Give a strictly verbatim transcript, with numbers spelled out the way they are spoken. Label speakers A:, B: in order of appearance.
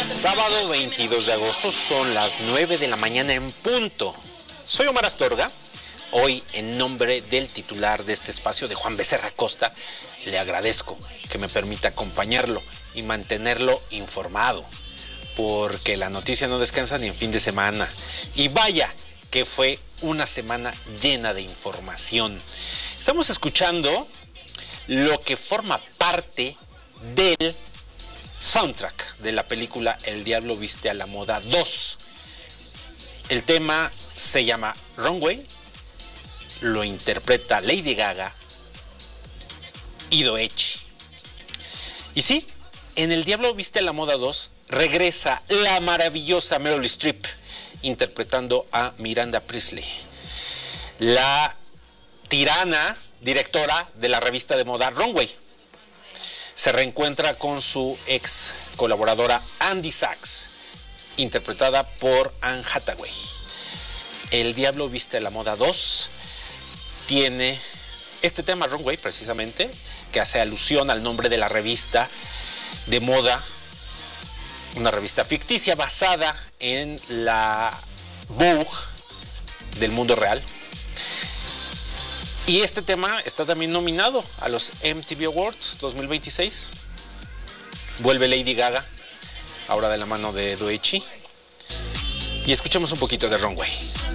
A: Sábado veintidós de agosto, son las nueve de la mañana en punto. Soy Omar Astorga. Hoy, en nombre del titular de este espacio, de Juan Becerra Costa, le agradezco que me permita acompañarlo y mantenerlo informado, porque la noticia no descansa ni en fin de semana. Y vaya que fue una semana llena de información. Estamos escuchando lo que forma parte del soundtrack de la película El Diablo Viste a la Moda dos. El tema se llama Runway, lo interpreta Lady Gaga y Doechii. Y sí, en El Diablo Viste a la Moda dos regresa la maravillosa Meryl Streep interpretando a Miranda Priestly, la tirana directora de la revista de moda Runway. Se reencuentra con su ex colaboradora Andy Sachs, interpretada por Anne Hathaway. El Diablo Viste a la Moda dos tiene este tema Runway, precisamente, que hace alusión al nombre de la revista de moda, una revista ficticia basada en la Vogue del mundo real. Y este tema está también nominado a los M T V Awards dos mil veintiséis. Vuelve Lady Gaga, ahora de la mano de Doechii. Y escuchemos un poquito de Runway.